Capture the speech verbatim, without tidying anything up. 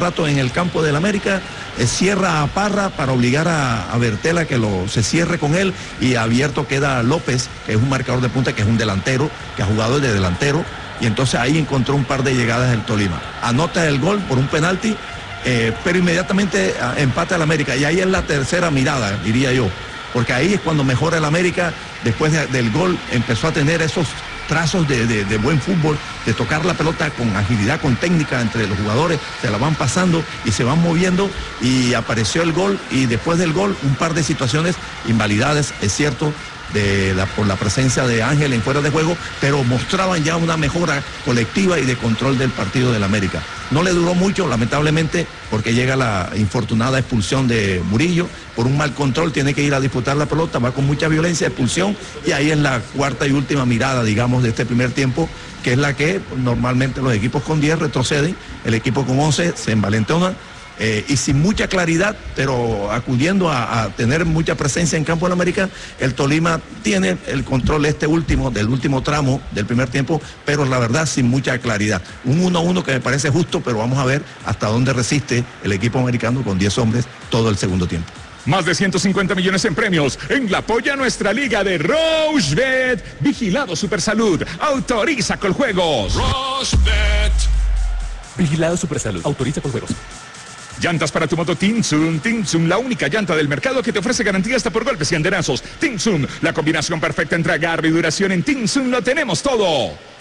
rato en el campo del América, eh, cierra a Parra para obligar a, a Bertela que lo, se cierre con él, y abierto queda López, que es un marcador de punta, que es un delantero, que ha jugado de delantero, y entonces ahí encontró un par de llegadas del Tolima. Anota el gol por un penalti, eh, pero inmediatamente empata el América, y ahí es la tercera mirada, diría yo, porque ahí es cuando mejora el América. Después de, del gol empezó a tener esos trazos de, de, de buen fútbol, de tocar la pelota con agilidad, con técnica entre los jugadores, se la van pasando y se van moviendo, y apareció el gol, y después del gol un par de situaciones invalidadas, es cierto, de la, por la presencia de Ángel en fuera de juego, pero mostraban ya una mejora colectiva y de control del partido del América. No le duró mucho, lamentablemente, porque llega la infortunada expulsión de Murillo, por un mal control, tiene que ir a disputar la pelota, va con mucha violencia, expulsión, y ahí es la cuarta y última mirada, digamos, de este primer tiempo, que es la que normalmente los equipos con diez retroceden, el equipo con once se envalentona, Eh, y sin mucha claridad, pero acudiendo a, a tener mucha presencia en campo del América, el Tolima tiene el control este último, del último tramo del primer tiempo, pero la verdad sin mucha claridad. Un uno a uno que me parece justo, pero vamos a ver hasta dónde resiste el equipo americano con diez hombres todo el segundo tiempo. Más de ciento cincuenta millones en premios en la Polla Nuestra Liga de Rochebet. Vigilado Supersalud. Autoriza con juegos. Rochebet. Vigilado Supersalud. Autoriza con juegos. Llantas para tu moto Tinsum. Tinsum, la única llanta del mercado que te ofrece garantía hasta por golpes y andenazos. Tinsum, la combinación perfecta entre agarre y duración. En Tinsum lo tenemos todo.